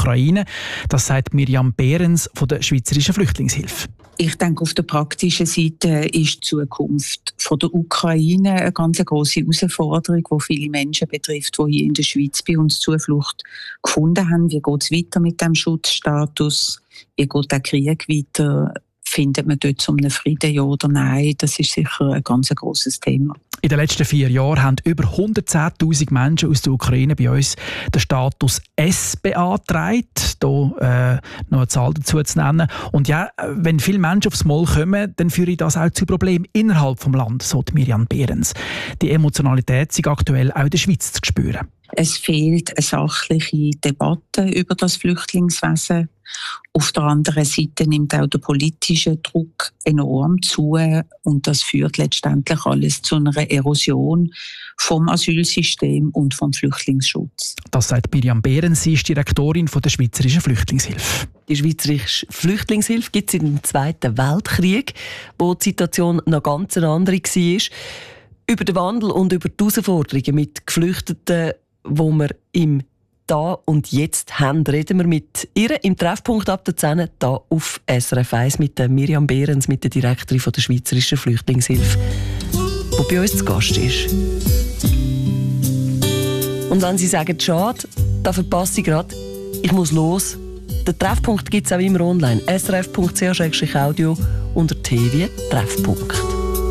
Ukraine. Das sagt Miriam Behrens von der Schweizerischen Flüchtlingshilfe. Ich denke, auf der praktischen Seite ist die Zukunft von der Ukraine eine ganz grosse Herausforderung, die viele Menschen betrifft, die hier in der Schweiz bei uns Zuflucht gefunden haben. Wie geht es weiter mit dem Schutzstatus? Wie geht der Krieg weiter? Findet man dort zum Frieden, ja oder nein? Das ist sicher ein ganz grosses Thema. In den letzten 4 Jahren haben über 110'000 Menschen aus der Ukraine bei uns den Status S beantragt. Hier noch eine Zahl dazu zu nennen. Und ja, wenn viele Menschen aufs Mal kommen, dann führe das auch zu Problemen innerhalb des Landes, so Miriam Behrens. Die Emotionalität ist aktuell auch in der Schweiz zu spüren. Es fehlt eine sachliche Debatte über das Flüchtlingswesen. Auf der anderen Seite nimmt auch der politische Druck enorm zu und das führt letztendlich alles zu einer Erosion vom Asylsystem und vom Flüchtlingsschutz. Das sagt Miriam Behrens, sie ist Direktorin der Schweizerischen Flüchtlingshilfe. Die Schweizerische Flüchtlingshilfe gibt es im Zweiten Weltkrieg, wo die Situation noch ganz eine andere war. Über den Wandel und über die Herausforderungen mit Geflüchteten, wo wir im Da und Jetzt haben, reden wir mit ihr im Treffpunkt ab der 10 hier auf SRF 1 mit der Miriam Behrens, mit der Direktorin der Schweizerischen Flüchtlingshilfe, die bei uns zu Gast ist. Und wenn Sie sagen, schade, da verpasse ich gerade, ich muss los. Den Treffpunkt gibt es auch immer online. srf.ch/audio unter TV Treffpunkt.